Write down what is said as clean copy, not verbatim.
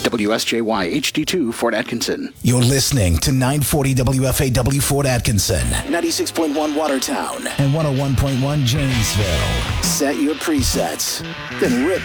WSJY HD2 Fort Atkinson. You're listening to 940 WFAW Fort Atkinson, 96.1 Watertown, and 101.1 Janesville. Set your presets, then rip